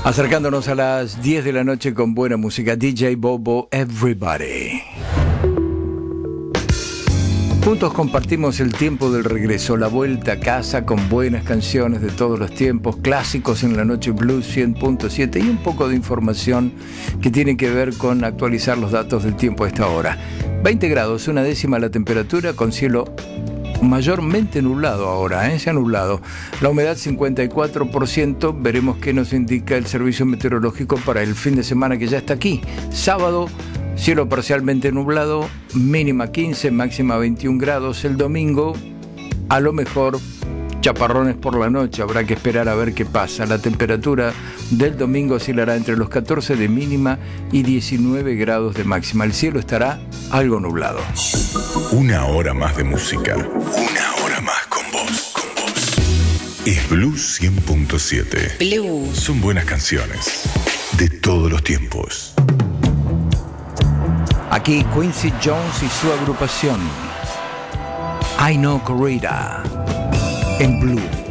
Acercándonos a las 10 de la noche con buena música, DJ Bobo, Everybody. Juntos compartimos el tiempo del regreso, la vuelta a casa con buenas canciones de todos los tiempos, clásicos en la noche Blues 100.7 y un poco de información que tiene que ver con actualizar los datos del tiempo a esta hora. 20 grados, una décima la temperatura, con cielo mayormente nublado ahora, se ha nublado. La humedad 54%, veremos qué nos indica el servicio meteorológico para el fin de semana que ya está aquí. Sábado, cielo parcialmente nublado, mínima 15, máxima 21 grados. El domingo, a lo mejor, chaparrones por la noche, habrá que esperar a ver qué pasa. La temperatura del domingo oscilará entre los 14 de mínima y 19 grados de máxima. El cielo estará algo nublado. Una hora más de música. Una hora más con vos. Es Blues 100.7. Blues. Son buenas canciones de todos los tiempos. Aquí Quincy Jones y su agrupación I Know Corrida en Blue.